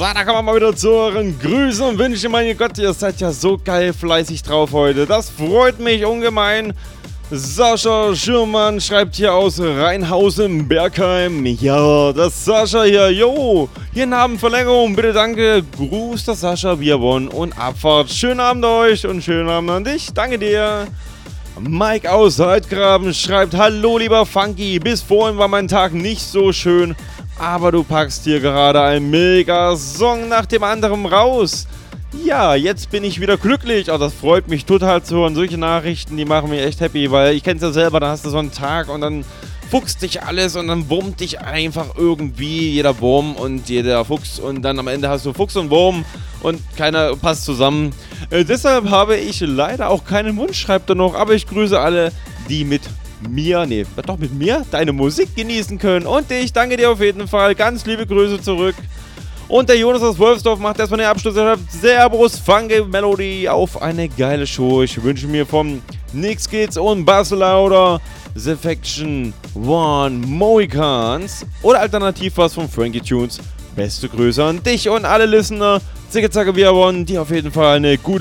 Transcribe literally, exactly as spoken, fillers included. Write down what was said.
So, da kommen wir mal wieder zu euren Grüßen und Wünschen. Mein Gott, ihr seid ja so geil fleißig drauf heute. Das freut mich ungemein. Sascha Schürmann schreibt hier aus Rheinhausen, Bergheim. Ja, das Sascha hier. Jo, hier Nabenverlängerung. Bitte danke. Gruß, das Sascha, Bierbon und Abfahrt. Schönen Abend euch und schönen Abend an dich. Danke dir. Mike aus Heidgraben schreibt: Hallo lieber Funky, bis vorhin war mein Tag nicht so schön, aber du packst hier gerade einen Mega-Song nach dem anderen raus. Ja, jetzt bin ich wieder glücklich. Oh, das freut mich total zu hören. Solche Nachrichten, die machen mich echt happy, weil ich kenn's ja selber, da hast du so einen Tag und dann fuchst dich alles und dann wurmt dich einfach irgendwie jeder Wurm und jeder Fuchs und dann am Ende hast du Fuchs und Wurm und keiner passt zusammen. Äh, deshalb habe ich leider auch keinen Wunsch, schreibt er noch, aber ich grüße alle, die mit mir, nee, doch mit mir, deine Musik genießen können und ich danke dir auf jeden Fall. Ganz liebe Grüße zurück. Und der Jonas aus Wolfsdorf macht erstmal den Abschluss. Er schreibt: Servus, Funky Melody, auf eine geile Show. Ich wünsche mir vom Nix Kids und Bass Lauder The Faction One Mohicans oder alternativ was von Frankie Tunes. Beste Grüße an dich und alle Listener. Zicke Zacke Bierbon, die auf jeden Fall eine gute